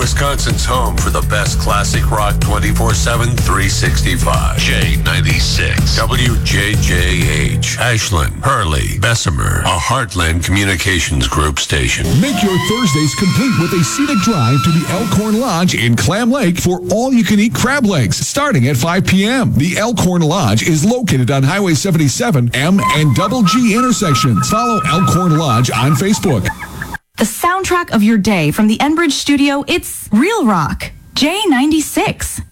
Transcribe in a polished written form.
Wisconsin's home for the best classic rock 24/7, 365. J96. WJJH. Ashland, Hurley, Bessemer. A Heartland Communications Group station. Make your Thursdays complete with a scenic drive to the Elkhorn Lodge in Clam Lake for all-you-can-eat crab legs starting at 5 p.m. The Elkhorn Lodge is located on Highway 77, M and Double G intersections. Follow Elkhorn Lodge on Facebook. The soundtrack of your day from the Enbridge studio, it's Real Rock. J96.